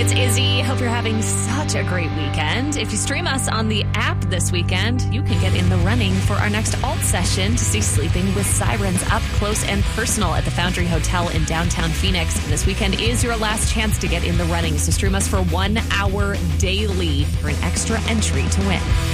it's Izzy. Hope you're having such a great weekend. If you stream us on the app this weekend, you can get in the running for our next alt session to see Sleeping with Sirens up close and personal at the Foundry Hotel in downtown Phoenix. This weekend is your last chance to get in the running, so stream us for 1 hour daily for an extra entry to win.